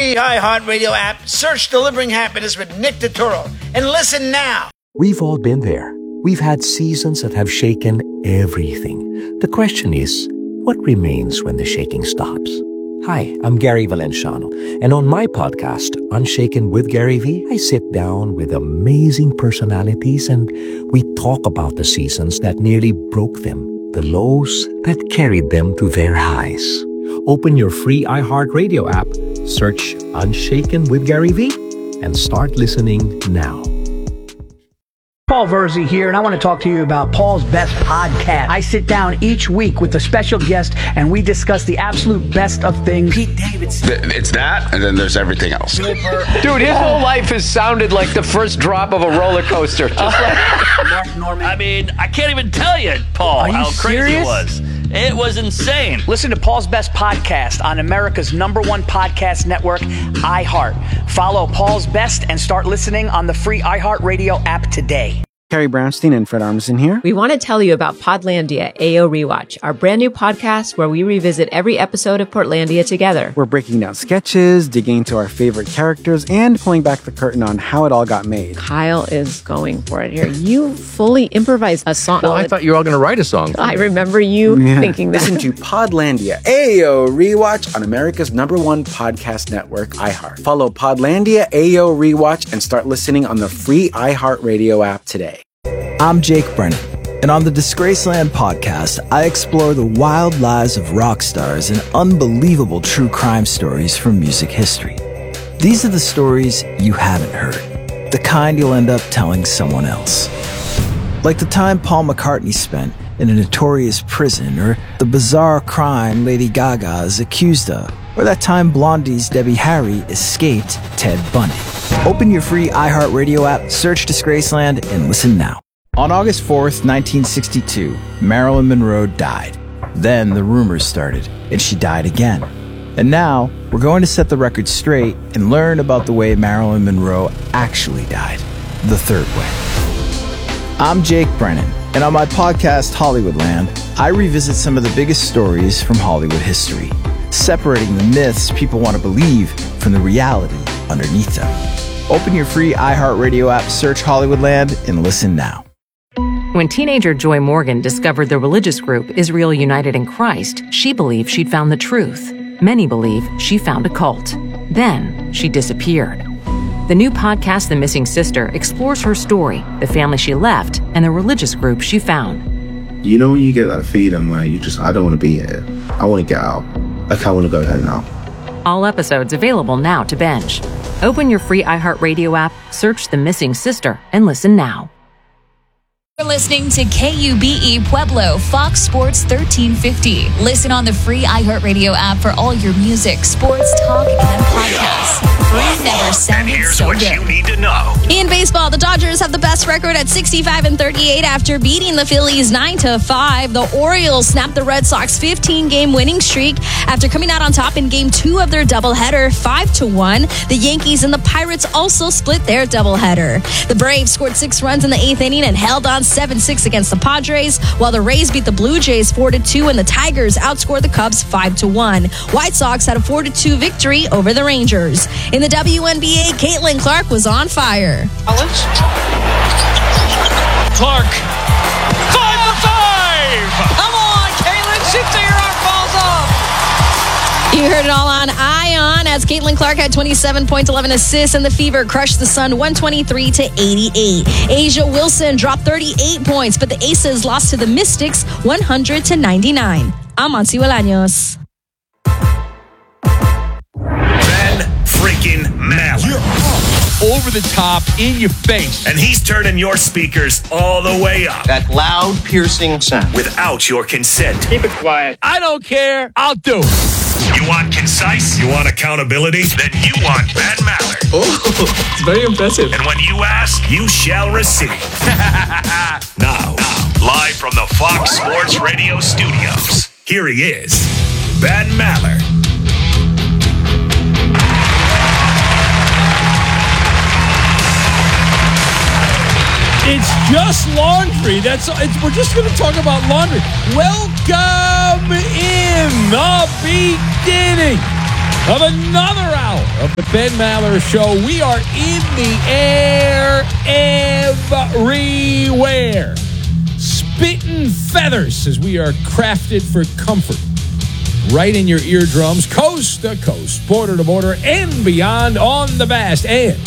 free iHeartRadio app, search Delivering Happiness with Nick Turturro, and listen now. We've all been there. We've had seasons that have shaken everything. The question is, what remains when the shaking stops? Hi, I'm Gary Valenciano, and on my podcast, Unshaken with Gary V, I sit down with amazing personalities and we talk about the seasons that nearly broke them, the lows that carried them to their highs. Open your free iHeartRadio app, search Unshaken with Gary V, and start listening now. Paul Verzi here, and I want to talk to you about Paul's Best Podcast. I sit down each week with a special guest, and we discuss the absolute best of things. Pete Davidson. It's that, and then there's everything else. Dude, his whole life has sounded like the first drop of a roller coaster. Just like Mark Norman. I mean, I can't even tell you, Paul, how crazy it was. It was insane. Listen to Paul's Best Podcast on America's #1 podcast network, iHeart. Follow Paul's Best and start listening on the free iHeartRadio app today. Carrie Brownstein and Fred Armisen here. We want to tell you about Podlandia AO Rewatch, our brand new podcast where we revisit every episode of Portlandia together. We're breaking down sketches, digging into our favorite characters, and pulling back the curtain on how it all got made. Kyle is going for it here. You fully improvised a song. Well, I thought you were all going to write a song. I remember you thinking that. Listen to Podlandia AO Rewatch on America's #1 podcast network, iHeart. Follow Podlandia AO Rewatch and start listening on the free iHeartRadio app today. I'm Jake Brennan, and on the Disgraceland podcast, I explore the wild lives of rock stars and unbelievable true crime stories from music history. These are the stories you haven't heard, the kind you'll end up telling someone else. Like the time Paul McCartney spent in a notorious prison, or the bizarre crime Lady Gaga is accused of, or that time Blondie's Debbie Harry escaped Ted Bundy. Open your free iHeartRadio app, search Disgraceland, and listen now. On August 4th, 1962, Marilyn Monroe died. Then the rumors started, and she died again. And now, we're going to set the record straight and learn about the way Marilyn Monroe actually died, the third way. I'm Jake Brennan, and on my podcast, Hollywoodland, I revisit some of the biggest stories from Hollywood history, separating the myths people want to believe from the reality underneath them. Open your free iHeartRadio app, search Hollywoodland, and listen now. When teenager Joy Morgan discovered the religious group Israel United in Christ, she believed she'd found the truth. Many believe she found a cult. Then she disappeared. The new podcast, The Missing Sister, explores her story, the family she left, and the religious group she found. You know when you get that feeling where I don't want to be here. I want to get out. Like, I want to go home now. All episodes available now to binge. Open your free iHeartRadio app, search The Missing Sister, and listen now. You're listening to KUBE Pueblo, Fox Sports 1350. Listen on the free iHeartRadio app for all your music, sports, talk, and podcasts. Free never sounded and here's so what good. you need to know. In baseball, the Dodgers have the best record at 65-38 after beating the Phillies 9-5. The Orioles snapped the Red Sox 15-game winning streak after coming out on top in Game 2 of their doubleheader, 5-1. The Yankees and the Pirates also split their doubleheader. The Braves scored 6 runs in the 8th inning and held on 7-6 against the Padres, while the Rays beat the Blue Jays 4-2 and the Tigers outscored the Cubs 5-1. White Sox had a 4-2 victory over the Rangers. In the WNBA, Caitlin Clark was on fire. Clark, 5 for 5! Come on, Caitlin, shoot till your arm falls off. You heard it all on ION as Caitlin Clark had 27 points, 11 assists, and the Fever crushed the Sun 123-88. Asia Wilson dropped 38 points, but the Aces lost to the Mystics 100-99. I'm Monty Bolaños. Freaking Maller. You're over the top, in your face. And he's turning your speakers all the way up. That loud, piercing sound. Without your consent. Keep it quiet. I don't care. I'll do it. You want concise? You want accountability? Then you want Ben Maller. Oh, it's very impressive. And when you ask, you shall receive. Now, live from the Fox Sports Radio studios, here he is, Ben Maller. It's just laundry. We're just going to talk about laundry. Welcome in the beginning of another hour of the Ben Maller Show. We are in the air everywhere. Spitting feathers as we are crafted for comfort. Right in your eardrums, coast to coast, border to border, and beyond on the vast and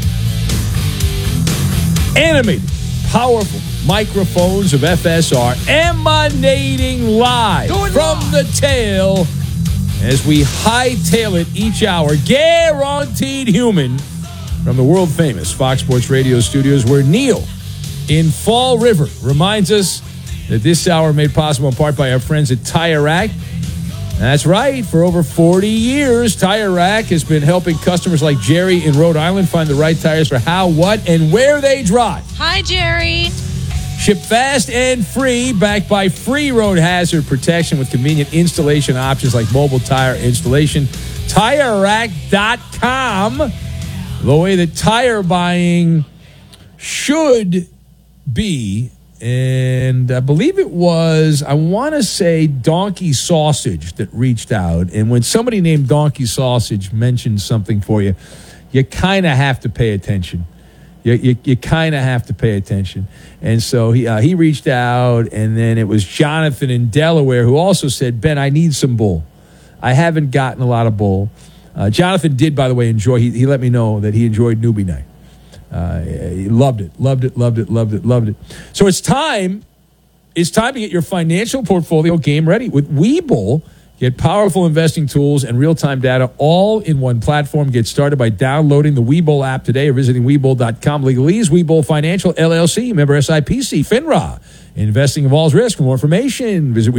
animated, powerful microphones of FSR emanating live from the tail as we hightail it each hour, guaranteed human, from the world-famous Fox Sports Radio studios, where Neil in Fall River reminds us that this hour made possible in part by our friends at Tire Rack. That's right. For over 40 years, Tire Rack has been helping customers like Jerry in Rhode Island find the right tires for how, what, and where they drive. Hi, Jerry. Ship fast and free, backed by free road hazard protection with convenient installation options like mobile tire installation. TireRack.com, the way that tire buying should be. And I believe it was, I want to say, Donkey Sausage that reached out. And when somebody named Donkey Sausage mentions something for you, you kind of have to pay attention. You kind of have to pay attention. And so he reached out, and then it was Jonathan in Delaware who also said, Ben, I need some bull. I haven't gotten a lot of bull. Jonathan did, by the way, enjoy. He let me know that he enjoyed Newbie Night. He loved it. So it's time to get your financial portfolio game ready. With Webull, get powerful investing tools and real-time data all in one platform. Get started by downloading the Webull app today or visiting Webull.com. Legalese, Webull Financial, LLC, member SIPC, FINRA. Investing involves risk. For more information, visit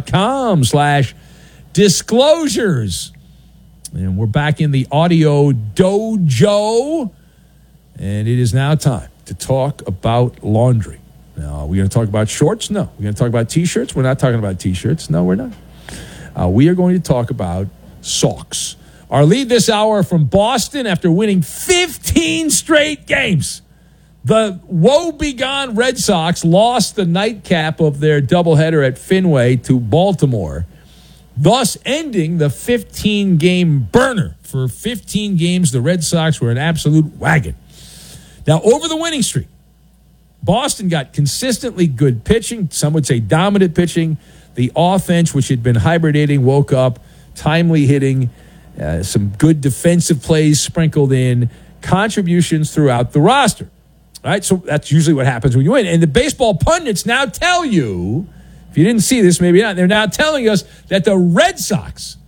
Webull.com/disclosures. And we're back in the audio dojo. And it is now time to talk about laundry. Now, are we going to talk about shorts? No. We're going to talk about T-shirts? We're not talking about T-shirts. No, we're not. We are going to talk about socks. Our lead this hour from Boston after winning 15 straight games. The woe-begone Red Sox lost the nightcap of their doubleheader at Fenway to Baltimore, thus ending the 15-game burner. For 15 games, the Red Sox were an absolute wagon. Now, over the winning streak, Boston got consistently good pitching. Some would say dominant pitching. The offense, which had been hibernating, woke up. Timely hitting, some good defensive plays sprinkled in, contributions throughout the roster. All right, so that's usually what happens when you win. And the baseball pundits now tell you, if you didn't see this, maybe not, they're now telling us that the Red Sox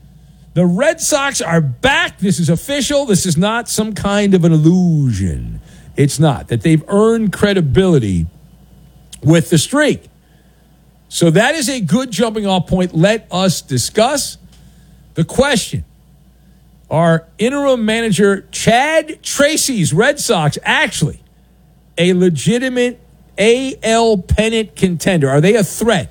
are back. This is official. This is not some kind of an illusion. It's not. That they've earned credibility with the streak. So that is a good jumping off point. Let us discuss the question. Are interim manager Chad Tracy's Red Sox actually a legitimate AL pennant contender? Are they a threat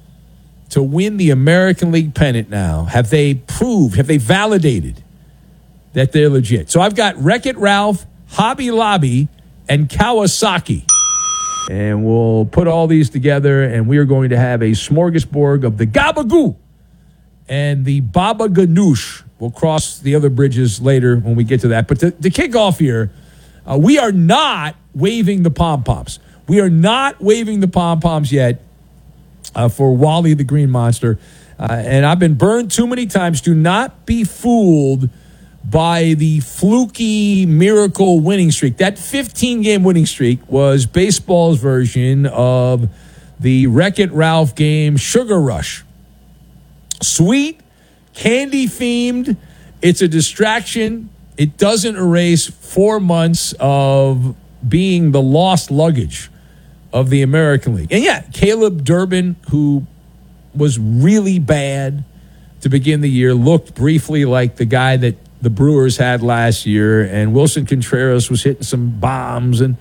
to win the American League pennant now? Have they validated that they're legit? So I've got Wreck-It Ralph, Hobby Lobby, and Kawasaki. And we'll put all these together, and we are going to have a smorgasbord of the Gabagoo and the Baba Ganoush. We'll cross the other bridges later when we get to that. But to kick off here, we are not waving the pom-poms. We are not waving the pom-poms yet for Wally the Green Monster. And I've been burned too many times. Do not be fooled by the fluky miracle winning streak. That 15-game winning streak was baseball's version of the Wreck-It Ralph game Sugar Rush. Sweet, candy-themed. It's a distraction. It doesn't erase 4 months of being the lost luggage of the American League. And yeah, Caleb Durbin, who was really bad to begin the year, looked briefly like the guy that the Brewers had last year, and Wilson Contreras was hitting some bombs, and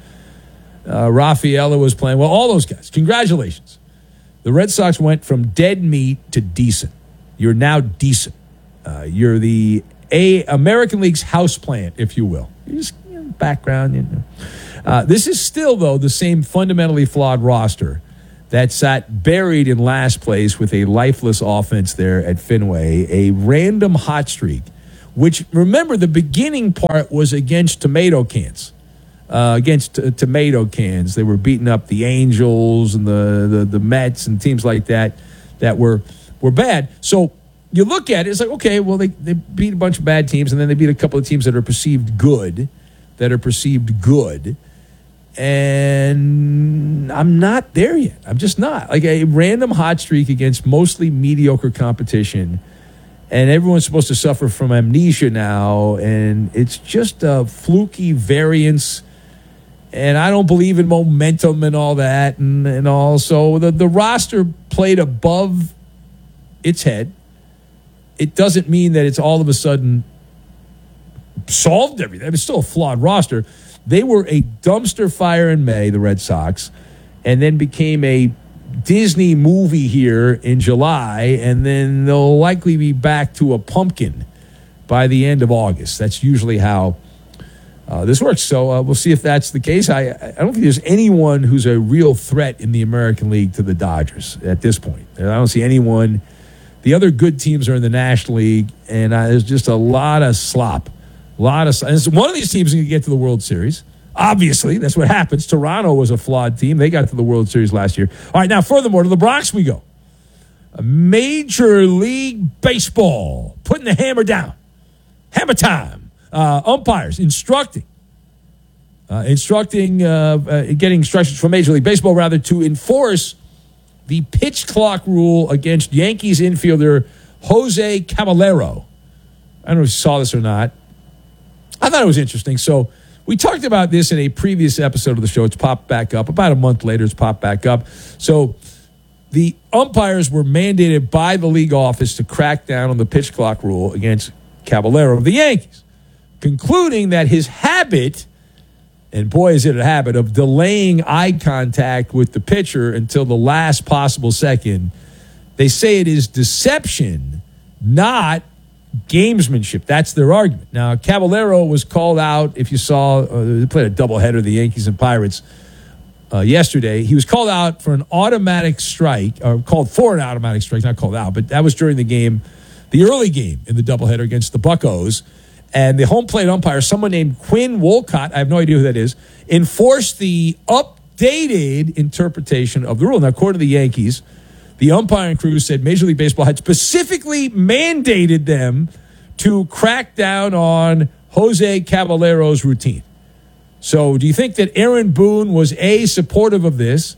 Rafaela was playing. Well, all those guys, congratulations. The Red Sox went from dead meat to decent. You're now decent. You're the American League's houseplant, if you will. You're just background. This is still, though, the same fundamentally flawed roster that sat buried in last place with a lifeless offense there at Fenway, a random hot streak which, remember, the beginning part was against tomato cans. Tomato cans. They were beating up the Angels and the Mets and teams like that were bad. So you look at it, it's like, okay, well, they beat a bunch of bad teams, and then they beat a couple of teams that are perceived good. And I'm not there yet. I'm just not. Like a random hot streak against mostly mediocre competition, and everyone's supposed to suffer from amnesia now, and it's just a fluky variance. And I don't believe in momentum and all that, and all. So the roster played above its head. It doesn't mean that it's all of a sudden solved everything. It's still a flawed roster. They were a dumpster fire in May, the Red Sox, and then became a Disney movie here in July, and then they'll likely be back to a pumpkin by the end of August. That's usually how this works. So we'll see if that's the case. I don't think there's anyone who's a real threat in the American League to the Dodgers at this point. I don't see anyone. The other good teams are in the National League, and there's just a lot of slop. And one of these teams is going to get to the World Series. Obviously, that's what happens. Toronto was a flawed team. They got to the World Series last year. All right, now furthermore, to the Bronx we go. Major League Baseball putting the hammer down. Hammer time. Umpires getting instructions from Major League Baseball, rather, to enforce the pitch clock rule against Yankees infielder Jose Caballero. I don't know if you saw this or not. I thought it was interesting. So we talked about this in a previous episode of the show. It's popped back up. About a month later, it's popped back up. So the umpires were mandated by the league office to crack down on the pitch clock rule against Caballero of the Yankees, concluding that his habit, and boy is it a habit, of delaying eye contact with the pitcher until the last possible second, they say it is deception, not gamesmanship. That's their argument. Now, Caballero was called out, if you saw, they played a doubleheader, the Yankees and Pirates, yesterday. He was called out for an automatic strike, or called for an automatic strike, not called out, but that was during the game, the early game in the doubleheader against the Buccos. And the home plate umpire, someone named Quinn Wolcott, I have no idea who that is, enforced the updated interpretation of the rule. Now, according to the Yankees, the umpiring crew said Major League Baseball had specifically mandated them to crack down on Jose Caballero's routine. So do you think that Aaron Boone was A, supportive of this,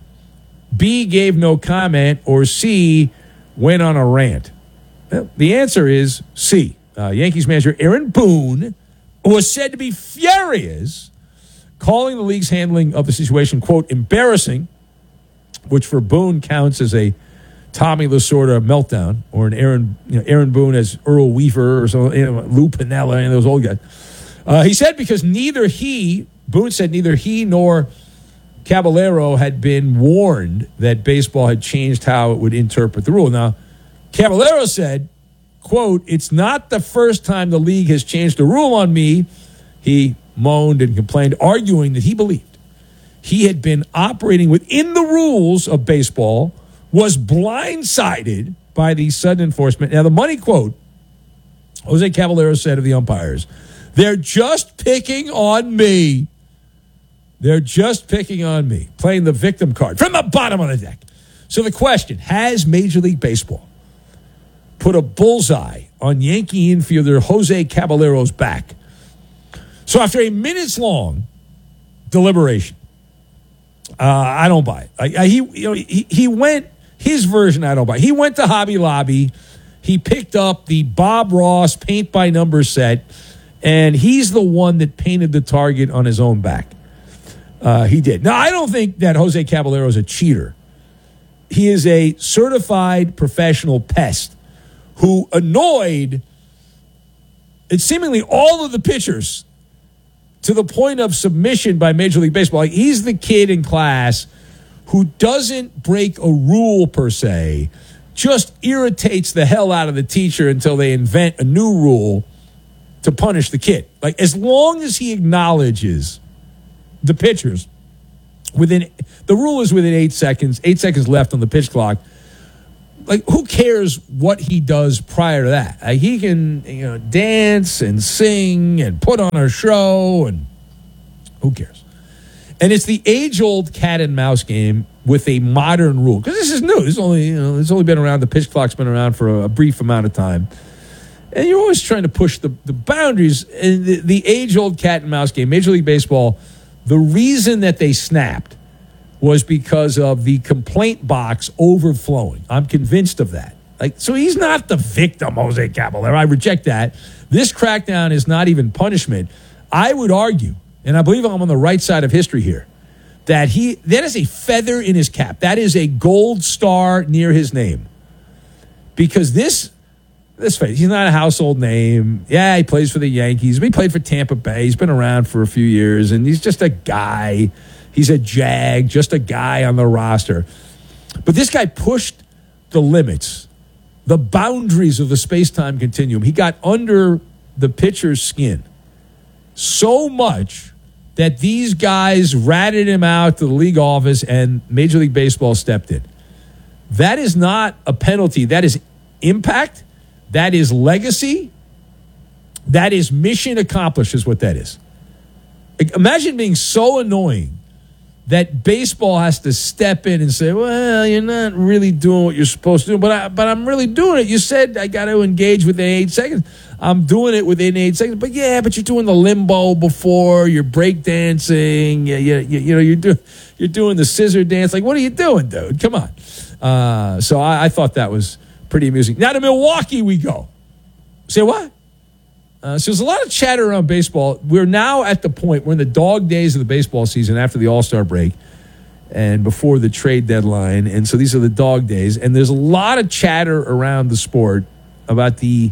B, gave no comment, or C, went on a rant? Well, the answer is C. Yankees manager Aaron Boone was said to be furious, calling the league's handling of the situation, quote, embarrassing, which for Boone counts as a Tommy Lasorda meltdown, or an Aaron Boone as Earl Weaver or so, Lou Piniella, and those old guys. He said because Boone said neither he nor Caballero had been warned that baseball had changed how it would interpret the rule. Now, Caballero said, quote, it's not the first time the league has changed the rule on me. He moaned and complained, arguing that he believed he had been operating within the rules of baseball, was blindsided by the sudden enforcement. Now, the money quote, Jose Caballero said of the umpires, they're just picking on me. They're just picking on me, playing the victim card from the bottom of the deck. So the question, has Major League Baseball put a bullseye on Yankee infielder Jose Caballero's back? So after a minutes-long deliberation, I don't buy it. He went, his version, I don't buy it. He went to Hobby Lobby. He picked up the Bob Ross paint-by-number set, and he's the one that painted the target on his own back. He did. Now, I don't think that Jose Caballero is a cheater. He is a certified professional pest who annoyed seemingly all of the pitchers to the point of submission by Major League Baseball. Like, he's the kid in class who doesn't break a rule per se, just irritates the hell out of the teacher until they invent a new rule to punish the kid. Like, as long as he acknowledges the pitchers, the rule is within 8 seconds left on the pitch clock. like, who cares what he does prior to that? He can, dance and sing and put on a show, and who cares? And it's the age-old cat and mouse game with a modern rule. Because this is new. It's only been around. The pitch clock's been around for a brief amount of time. And you're always trying to push the boundaries. And the age-old cat and mouse game, Major League Baseball, the reason that they snapped was because of the complaint box overflowing. I'm convinced of that. So he's not the victim, Jose Caballero. I reject that. This crackdown is not even punishment. I would argue, and I believe I'm on the right side of history here, that is a feather in his cap. That is a gold star near his name. Because this face, he's not a household name. Yeah, he plays for the Yankees. He played for Tampa Bay. He's been around for a few years, and he's just a guy. He's a jag, just a guy on the roster. But this guy pushed the limits, the boundaries of the space-time continuum. He got under the pitcher's skin so much that these guys ratted him out to the league office and Major League Baseball stepped in. That is not a penalty. That is impact. That is legacy. That is mission accomplished is what that is. Imagine being so annoying that baseball has to step in and say, well, you're not really doing what you're supposed to do, but I'm really doing it. You said I got to engage within 8 seconds. I'm doing it within 8 seconds. But you're doing the limbo before, you're break dancing, you're doing the scissor dance. Like, what are you doing, dude? Come on. So I thought that was pretty amusing. Now to Milwaukee we go. Say what? So there's a lot of chatter around baseball. We're now at the point, we're in the dog days of the baseball season after the All-Star break and before the trade deadline. And so these are the dog days. And there's a lot of chatter around the sport about the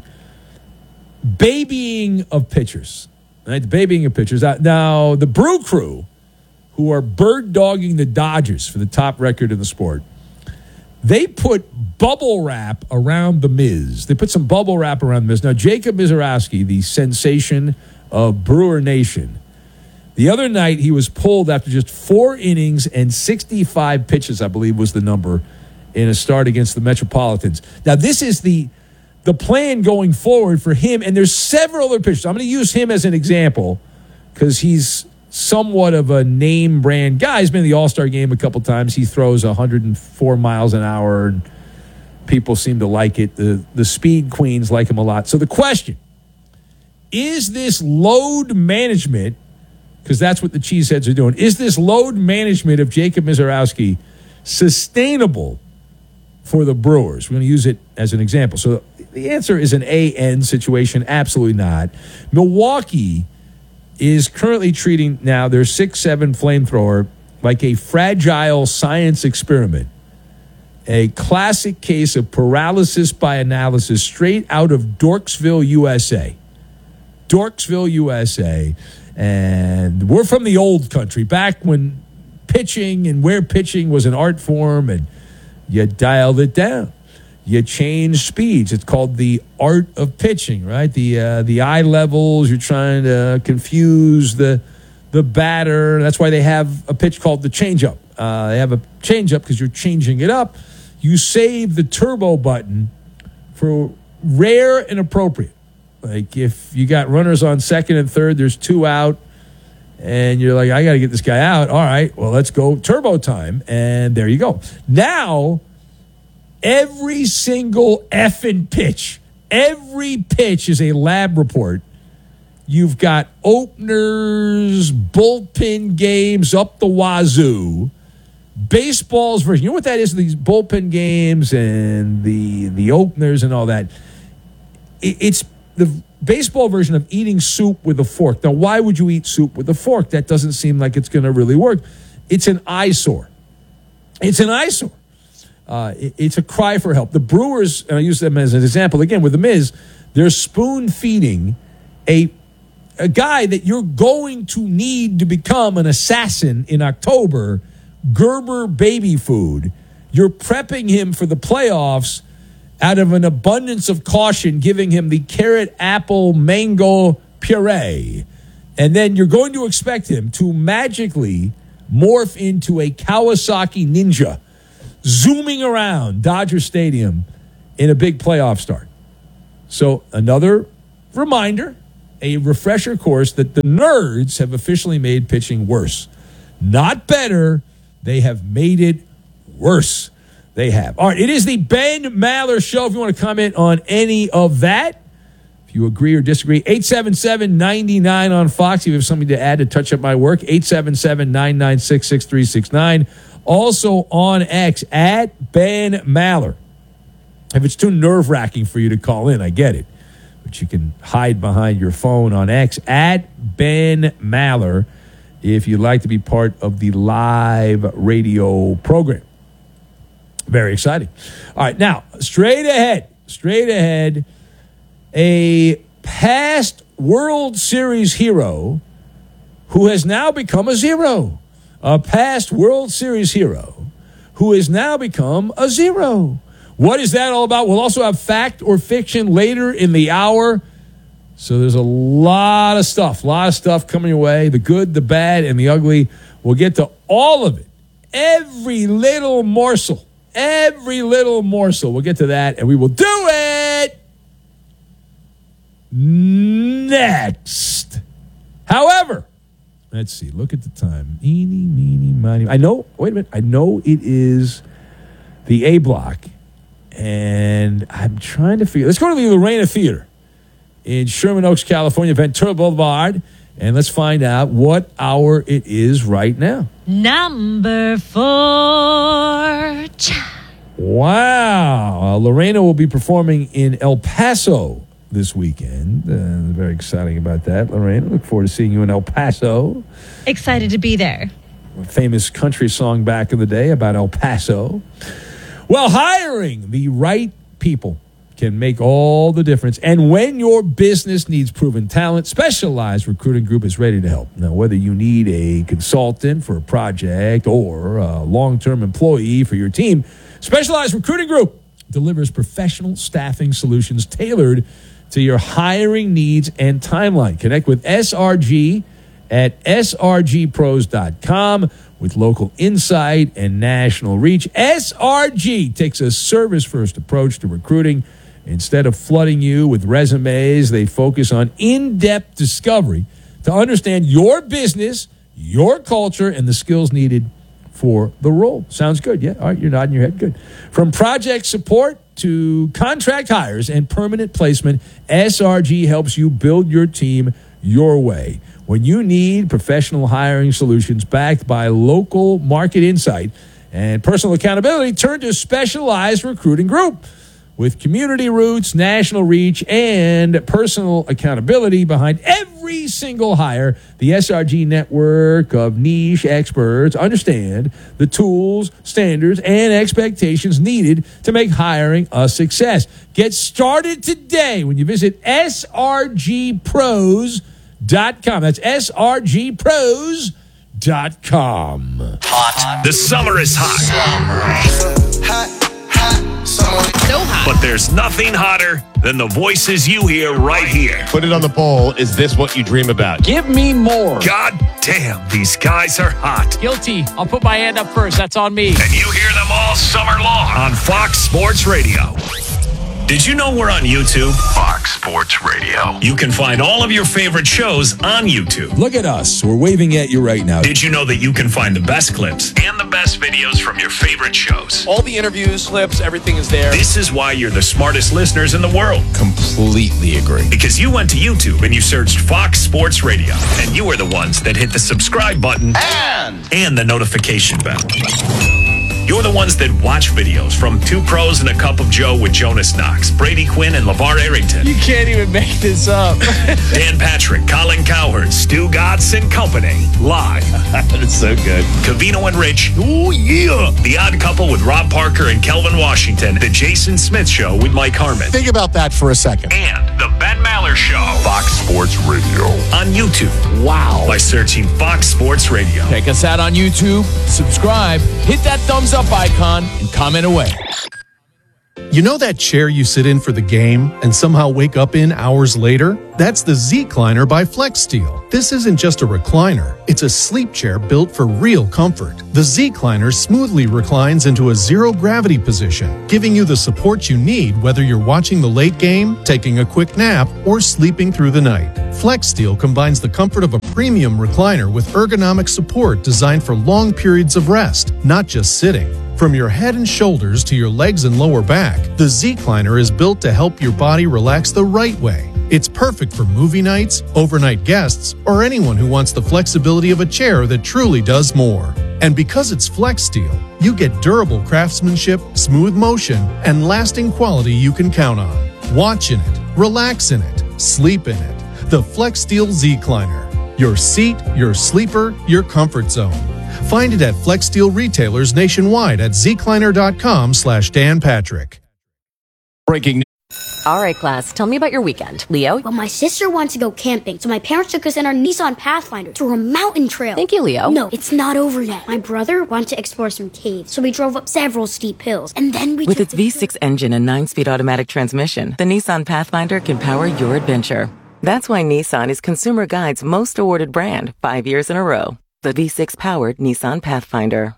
babying of pitchers. Right? The babying of pitchers. Now, the Brew Crew, who are bird-dogging the Dodgers for the top record in the sport, they put bubble wrap around The Miz. They put some bubble wrap around The Miz. Now, Jacob Misiorowski, the sensation of Brewer Nation, the other night he was pulled after just 4 innings and 65 pitches, I believe was the number, in a start against the Metropolitans. Now, this is the plan going forward for him, and there's several other pitchers. I'm going to use him as an example because he's somewhat of a name brand guy. He's been in the All-Star game a couple times. He throws 104 miles an hour, and people seem to like it. The speed queens like him a lot. So the question, is this load management, because that's what the cheeseheads are doing, is this load management of Jacob Misiorowski sustainable for the Brewers? We're going to use it as an example. So the answer is an AN situation. Absolutely not. Milwaukee is currently treating now their 6'7" flamethrower like a fragile science experiment. A classic case of paralysis by analysis straight out of Dorksville, USA. Dorksville, USA. And we're from the old country, back when pitching and where pitching was an art form, and you dialed it down. You change speeds. It's called the art of pitching, right? The eye levels. You're trying to confuse the batter. That's why they have a pitch called the changeup. They have a changeup because you're changing it up. You save the turbo button for rare and appropriate. Like if you got runners on second and third, there's 2 out, and you're like, I got to get this guy out. All right, well, let's go turbo time, and there you go. Now, every single effing pitch, every pitch is a lab report. You've got openers, bullpen games up the wazoo. Baseball's version. You know what that is? These bullpen games and the openers and all that. It's the baseball version of eating soup with a fork. Now, why would you eat soup with a fork? That doesn't seem like it's going to really work. It's an eyesore. It's an eyesore. It's a cry for help. The Brewers, and I use them as an example, again, with The Miz, they're spoon-feeding a guy that you're going to need to become an assassin in October, Gerber baby food. You're prepping him for the playoffs out of an abundance of caution, giving him the carrot, apple, mango puree. And then you're going to expect him to magically morph into a Kawasaki Ninja zooming around Dodger Stadium in a big playoff start. So another reminder, a refresher course that the nerds have officially made pitching worse. Not better. They have made it worse. They have. All right, it is the Ben Maller Show. If you want to comment on any of that, if you agree or disagree, 877-99 on Fox. If you have something to add to touch up my work, 877-996-6369. Also on X, at Ben Maller. If it's too nerve-wracking for you to call in, I get it. But you can hide behind your phone on X, at Ben Maller, if you'd like to be part of the live radio program. Very exciting. All right, now, straight ahead, a past World Series hero who has now become a zero. A past World Series hero who has now become a zero. What is that all about? We'll also have fact or fiction later in the hour. So there's a lot of stuff coming your way. The good, the bad, and the ugly. We'll get to all of it. Every little morsel. We'll get to that, and we will do it next. However, let's see. Look at the time. Eeny, meeny, miny. I know it is the A block, and I'm trying to figure. Let's go to the Lorena Theater in Sherman Oaks, California, Ventura Boulevard, and let's find out what hour it is right now. Number 4. Wow. Lorena will be performing in El Paso this weekend. Very exciting about that, Lorena. Look forward to seeing you in El Paso. Excited to be there. A famous country song back in the day about El Paso. Well, hiring the right people can make all the difference. And when your business needs proven talent, Specialized Recruiting Group is ready to help. Now, whether you need a consultant for a project or a long-term employee for your team, Specialized Recruiting Group delivers professional staffing solutions tailored to your hiring needs and timeline. Connect with SRG at srgpros.com. With local insight and national reach, SRG takes a service-first approach to recruiting. Instead of flooding you with resumes, they focus on in-depth discovery to understand your business, your culture, and the skills needed for the role. Sounds good, yeah? All right, you're nodding your head. Good. From project support to contract hires and permanent placement, SRG helps you build your team your way. When you need professional hiring solutions backed by local market insight and personal accountability, turn to Specialized Recruiting Group. With community roots, national reach, and personal accountability behind every single hire, the SRG network of niche experts understand the tools, standards, and expectations needed to make hiring a success. Get started today when you visit srgpros.com. That's srgpros.com. Hot. The summer is hot. Hot. So hot. But there's nothing hotter than the voices you hear right here. Put it on the poll. Is this what you dream about? Give me more. God damn, these guys are hot. Guilty. I'll put my hand up first. That's on me. And you hear them all summer long on Fox Sports Radio. Did you know we're on YouTube? Fox Sports Radio. You can find all of your favorite shows on YouTube. Look at us. We're waving at you right now. Did you know that you can find the best clips and the best videos from your favorite shows? All the interviews, clips, everything is there. This is why you're the smartest listeners in the world. Completely agree. Because you went to YouTube and you searched Fox Sports Radio. And you are the ones that hit the subscribe button and the notification bell. You're the ones that watch videos from Two Pros and a Cup of Joe with Jonas Knox, Brady Quinn, and LeVar Arrington. You can't even make this up. Dan Patrick, Colin Cowherd, Stu Gatz and Company. Live. That's so good. Covino and Rich. Oh, yeah. The Odd Couple with Rob Parker and Kelvin Washington. The Jason Smith Show with Mike Harmon. Think about that for a second. And The Ben Maller Show. Fox Sports Radio. On YouTube. Wow. By searching Fox Sports Radio. Check us out on YouTube. Subscribe. Hit that thumbs up icon and comment away. You know that chair you sit in for the game and somehow wake up in hours later? That's the Z-Cliner by FlexSteel. This isn't just a recliner, it's a sleep chair built for real comfort. The Z-Cliner smoothly reclines into a zero-gravity position, giving you the support you need whether you're watching the late game, taking a quick nap, or sleeping through the night. FlexSteel combines the comfort of a premium recliner with ergonomic support designed for long periods of rest, not just sitting. From your head and shoulders to your legs and lower back, the Z-Cliner is built to help your body relax the right way. It's perfect for movie nights, overnight guests, or anyone who wants the flexibility of a chair that truly does more. And because it's FlexSteel, you get durable craftsmanship, smooth motion, and lasting quality you can count on. Watch in it, relax in it, sleep in it. The FlexSteel Z-Cliner. Your seat, your sleeper, your comfort zone. Find it at FlexSteel retailers nationwide at zcliner.com/Dan Patrick. Breaking. All right, class, tell me about your weekend. Leo? Well, my sister wants to go camping, so my parents took us in our Nissan Pathfinder through a mountain trail. Thank you, Leo. No, it's not over yet. My brother wanted to explore some caves, so we drove up several steep hills, and then we With its V6 engine and 9-speed automatic transmission, the Nissan Pathfinder can power your adventure. That's why Nissan is Consumer Guide's most awarded brand 5 years in a row. The V6-powered Nissan Pathfinder.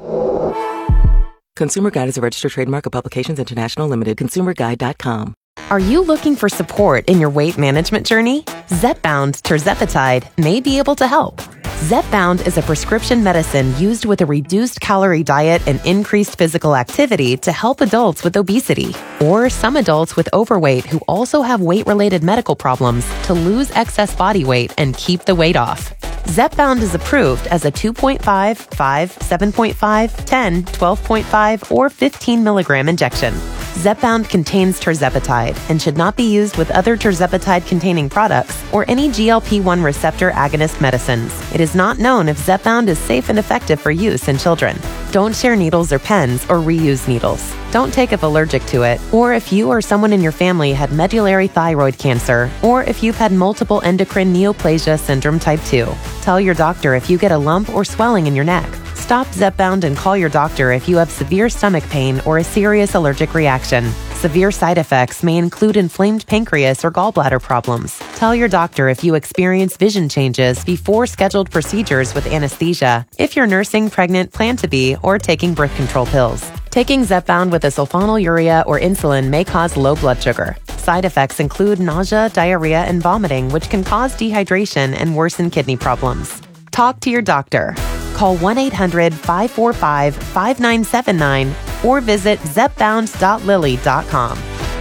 Consumer Guide is a registered trademark of Publications International Limited. ConsumerGuide.com. Are you looking for support in your weight management journey? Zepbound tirzepatide may be able to help. Zepbound is a prescription medicine used with a reduced calorie diet and increased physical activity to help adults with obesity or some adults with overweight who also have weight-related medical problems to lose excess body weight and keep the weight off. Zepbound is approved as a 2.5, 5, 7.5, 10, 12.5, or 15 milligram injection. Zepbound contains tirzepatide and should not be used with other tirzepatide-containing products or any GLP-1 receptor agonist medicines. It is not known if Zepbound is safe and effective for use in children. Don't share needles or pens or reuse needles. Don't take if allergic to it, or if you or someone in your family had medullary thyroid cancer, or if you've had multiple endocrine neoplasia syndrome type 2. Tell your doctor if you get a lump or swelling in your neck. Stop Zepbound and call your doctor if you have severe stomach pain or a serious allergic reaction. Severe side effects may include inflamed pancreas or gallbladder problems. Tell your doctor if you experience vision changes before scheduled procedures with anesthesia, if you're nursing, pregnant, plan to be, or taking birth control pills. Taking Zepbound with a sulfonylurea or insulin may cause low blood sugar. Side effects include nausea, diarrhea, and vomiting, which can cause dehydration and worsen kidney problems. Talk to your doctor. Call 1-800-545-5979 or visit zepbound.lilly.com.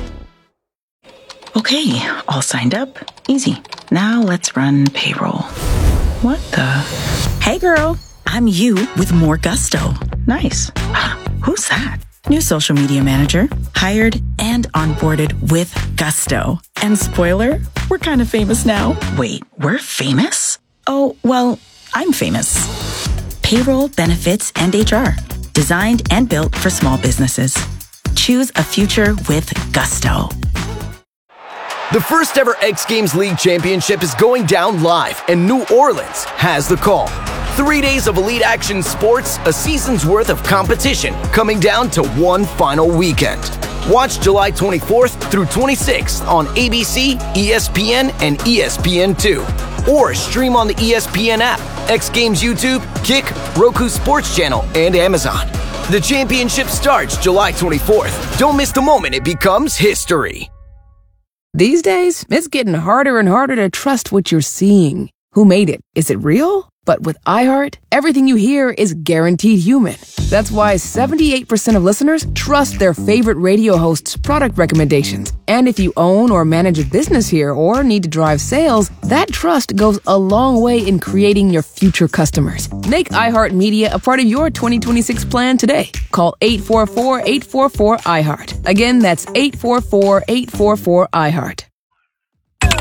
Okay, all signed up. Easy. Now let's run payroll. What the? Hey girl, I'm you with more gusto. Nice. Who's that? New social media manager. Hired and onboarded with gusto. And spoiler, we're kind of famous now. Wait, we're famous? Oh, well, I'm famous. Payroll, benefits, and HR. Designed and built for small businesses. Choose a future with gusto. The first ever X Games League Championship is going down live, and New Orleans has the call. 3 days of elite action sports, a season's worth of competition, coming down to one final weekend. Watch July 24th through 26th on ABC, ESPN, and ESPN2. Or stream on the ESPN app, X Games YouTube, Kick, Roku Sports Channel, and Amazon. The championship starts July 24th. Don't miss the moment it becomes history. These days, it's getting harder and harder to trust what you're seeing. Who made it? Is it real? But with iHeart, everything you hear is guaranteed human. That's why 78% of listeners trust their favorite radio hosts' product recommendations. And if you own or manage a business here or need to drive sales, that trust goes a long way in creating your future customers. Make iHeartMedia a part of your 2026 plan today. Call 844-844-iHeart. Again, that's 844-844-iHeart.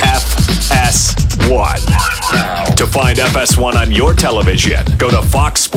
FS1. To find FS1 on your television, go to Fox Sports.